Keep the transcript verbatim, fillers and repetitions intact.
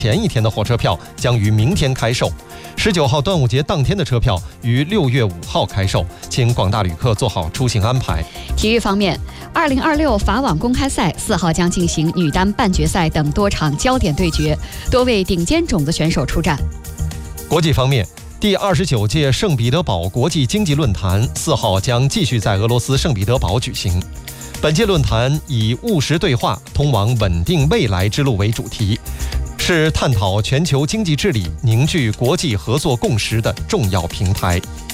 前一天的火车票将于明天开售，十九号端午节当天的车票于六月五号开售，请广大旅客做好出行安排。 体育方面，二零二六法网公开赛四号将进行女单半决赛等多场焦点对决，多位顶尖种子选手出战。 国际方面，第二十九届圣彼得堡国际经济论坛四号将继续在俄罗斯圣彼得堡举行。本届论坛以务实对话，通往稳定未来之路为主题，是探讨全球经济治理、凝聚国际合作共识的重要平台。